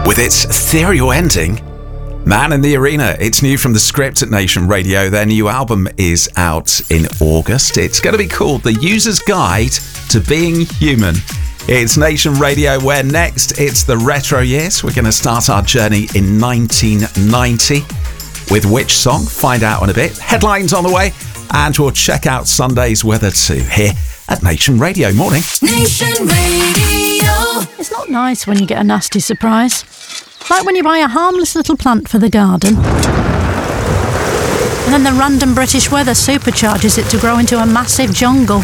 with its ethereal ending. Man in the Arena, it's new from The Script at Nation Radio. Their new album is out in August. It's going to be called The User's Guide to Being Human. It's Nation Radio, where next it's the retro years. We're going to start our journey in 1990. With which song? Find out in a bit. Headlines on the way, and we'll check out Sunday's weather too here at Nation Radio. Morning. Nation Radio. It's not nice when you get a nasty surprise. Like when you buy a harmless little plant for the garden, and then the random British weather supercharges it to grow into a massive jungle.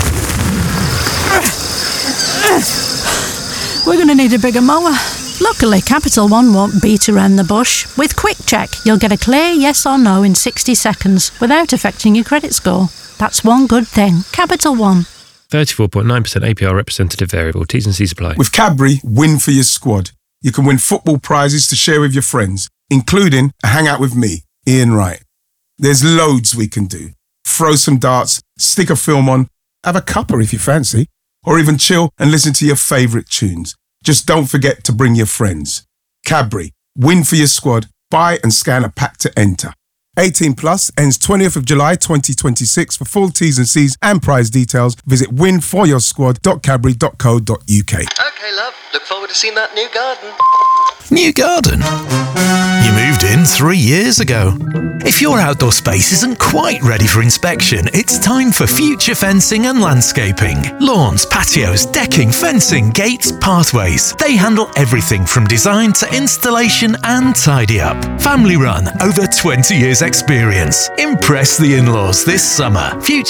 We're going to need a bigger mower. Luckily, Capital One won't beat around the bush. With Quick Check, you'll get a clear yes or no in 60 seconds without affecting your credit score. That's one good thing. Capital One. 34.9% APR representative variable. T's and C's apply. With Cadbury, win for your squad. You can win football prizes to share with your friends, including a hangout with me, Ian Wright. There's loads we can do. Throw some darts, stick a film on, have a cuppa if you fancy, or even chill and listen to your favourite tunes. Just don't forget to bring your friends. Cadbury, win for your squad. Buy and scan a pack to enter. 18 plus, ends 20th of July 2026. For full T's and C's and prize details, visit winforyoursquad.cadbury.co.uk. Okay, love. Look forward to seeing that new garden. New garden? You moved in 3 years ago. If your outdoor space isn't quite ready for inspection, it's time for Future Fencing and Landscaping. Lawns, patios, decking, fencing, gates, pathways. They handle everything from design to installation and tidy up. Family run, over 20 years experience. Impress the in-laws this summer.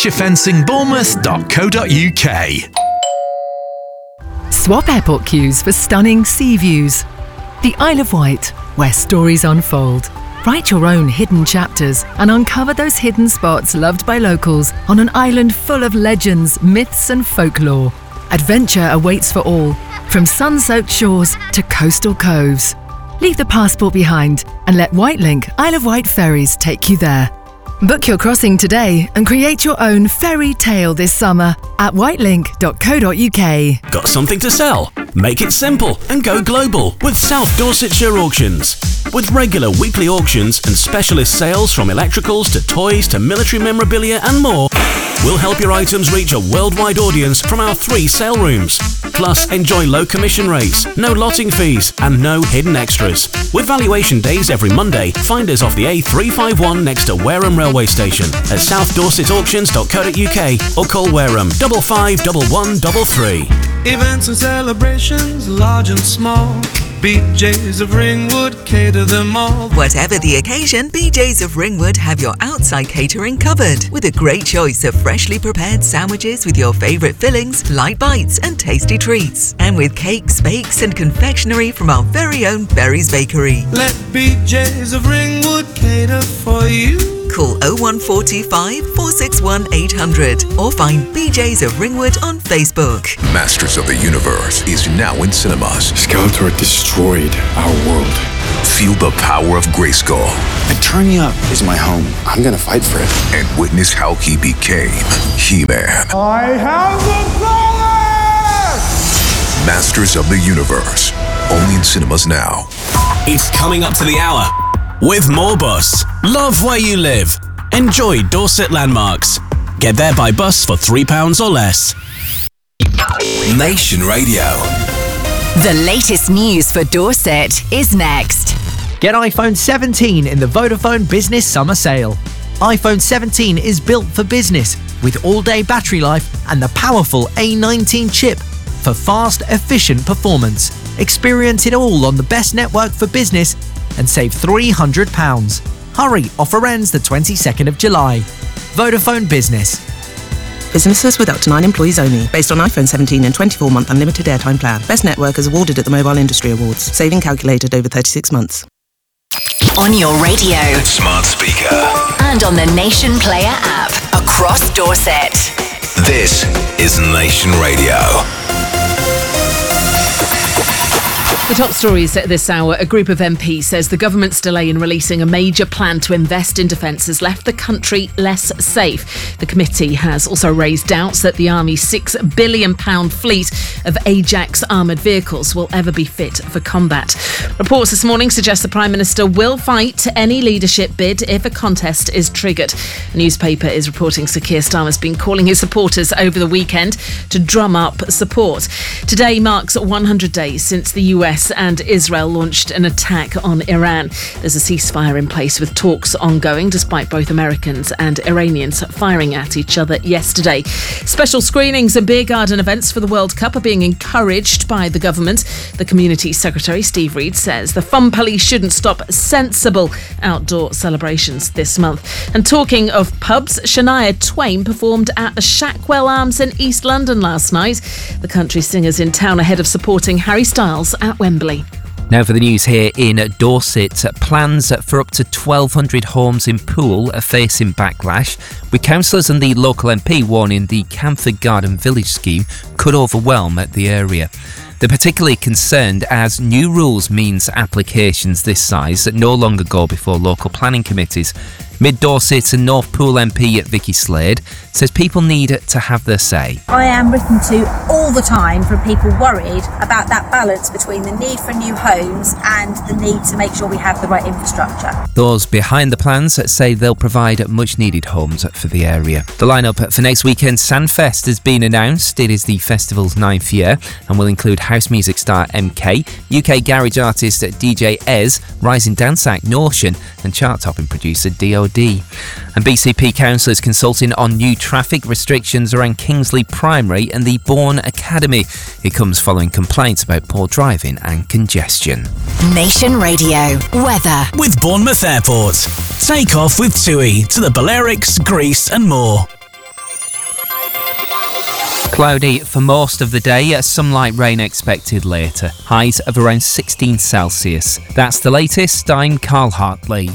futurefencingbournemouth.co.uk. Swap airport queues for stunning sea views. The Isle of Wight, where stories unfold. Write your own hidden chapters and uncover those hidden spots loved by locals on an island full of legends, myths and folklore. Adventure awaits for all, from sun-soaked shores to coastal coves. Leave the passport behind and let Whitelink Isle of Wight ferries take you there. Book your crossing today and create your own ferry tale this summer at whitelink.co.uk. Got something to sell? Make it simple and go global with South Dorsetshire Auctions. With regular weekly auctions and specialist sales from electricals to toys to military memorabilia and more, we'll help your items reach a worldwide audience from our 3 sale rooms. Plus, enjoy low commission rates, no lotting fees, and no hidden extras. With valuation days every Monday, find us off the A351 next to Wareham Railway Station at southdorsetauctions.co.uk or call Wareham 551133. Events and celebrations, large and small. BJ's of Ringwood cater them all. Whatever the occasion, BJ's of Ringwood have your outside catering covered with a great choice of freshly prepared sandwiches with your favourite fillings, light bites and tasty treats. And with cakes, bakes and confectionery from our very own Berry's Bakery. Let BJ's of Ringwood cater for you. Call 01425 461 800 or find BJ's of Ringwood on Facebook. Masters of the Universe is now in cinemas. Skeletor destroyed our world. Feel the power of Grayskull. Eternia is my home. I'm gonna fight for it. And witness how he became He-Man. I have the power! Masters of the Universe. Only in cinemas now. It's coming up to the hour. With Moorbus, love where you live. Enjoy Dorset landmarks. Get there by bus for £3 or less. Nation Radio. The latest news for Dorset is next. Get iPhone 17 in the Vodafone Business Summer Sale. iPhone 17 is built for business with all-day battery life and the powerful A19 chip for fast, efficient performance. Experience it all on the best network for business and save £300. Hurry, offer ends the 22nd of July. Vodafone Business. Businesses with up to 9 employees only. Based on iPhone 17 and 24-month unlimited airtime plan. Best network is awarded at the Mobile Industry Awards. Saving calculated over 36 months. On your radio. Smart speaker. And on the Nation Player app. Across Dorset. This is Nation Radio. The top stories at this hour. A group of MPs says the government's delay in releasing a major plan to invest in defence has left the country less safe. The committee has also raised doubts that the Army's £6 billion fleet of Ajax armoured vehicles will ever be fit for combat. Reports this morning suggest the Prime Minister will fight any leadership bid if a contest is triggered. A newspaper is reporting Sir Keir Starmer's been calling his supporters over the weekend to drum up support. Today marks 100 days since the US and Israel launched an attack on Iran. There's a ceasefire in place with talks ongoing despite both Americans and Iranians firing at each other yesterday. Special screenings and beer garden events for the World Cup are being encouraged by the government. The Community Secretary Steve Reed says the fun police shouldn't stop sensible outdoor celebrations this month. And talking of pubs, Shania Twain performed at the Shackwell Arms in East London last night. The country singer's in town ahead of supporting Harry Styles at Wembley. Now for the news here in Dorset. Plans for up to 1,200 homes in Poole are facing backlash, with councillors and the local MP warning the Camford Garden Village scheme could overwhelm the area. They're particularly concerned as new rules means applications this size no longer go before local planning committees. Mid-Dorset and North Poole MP Vicky Slade says people need to have their say. I am written to all the time from people worried about that balance between the need for new homes and the need to make sure we have the right infrastructure. Those behind the plans say they'll provide much-needed homes for the area. The lineup for next weekend's Sandfest has been announced. It is the festival's 9th year and will include house music star MK, UK garage artist DJ Ez, rising dance act Notion and chart-topping producer DOD. And BCP councillors consulting on new traffic restrictions around Kingsley Primary and the Bourne Academy. It comes following complaints about poor driving and congestion. Nation Radio weather with Bournemouth Airport. Take off with TUI to the Balearics, Greece and more. Cloudy for most of the day, some light rain expected later. Highs of around 16 Celsius. That's the latest. I'm Carl Hartley.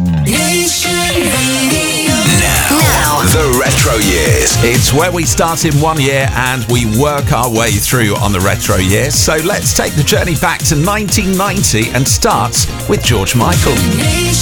Now, the retro years. It's where we start in one year and we work our way through on the retro years. So let's take the journey back to 1990 and start with George Michael.